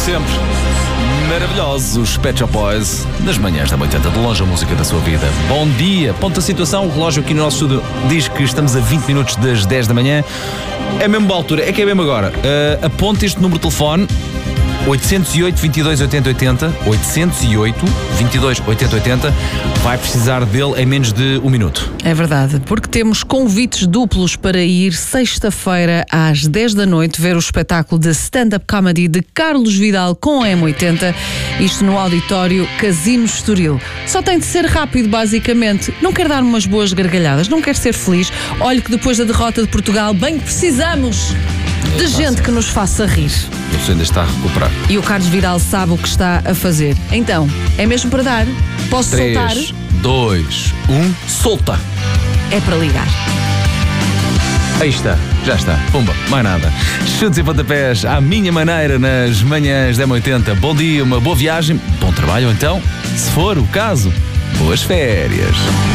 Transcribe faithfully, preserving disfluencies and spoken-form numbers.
sempre maravilhosos, os Pet Shop Boys, nas manhãs da oitenta, de longe a música da sua vida. Bom dia, ponto a situação, o relógio aqui no nosso estúdio diz que estamos a vinte minutos das dez da manhã. É mesmo boa altura, é que é mesmo agora. Uh, aponte este número de telefone, oitocentos e oito, vinte e dois, oitenta, oitenta, oitocentos e oito, vinte e dois, oitenta, oitenta, vai precisar dele em menos de um minuto. É verdade, porque temos convites duplos para ir sexta-feira às dez da noite ver o espetáculo de stand-up comedy de Carlos Vidal com a M oitenta, isto no auditório Casino Estoril. Só tem de ser rápido, basicamente. Não quer dar umas boas gargalhadas, não quer ser feliz. Olhe que depois da derrota de Portugal, bem que precisamos de é gente que nos faça rir. Você ainda está a recuperar. E o Carlos Vidal sabe o que está a fazer. Então, é mesmo para dar? Posso três, soltar? dois, um, solta! É para ligar. Aí está, já está. Pumba, mais nada. Chutes e pontapés à minha maneira nas manhãs da M oitenta. Bom dia, uma boa viagem, bom trabalho então, se for o caso, boas férias.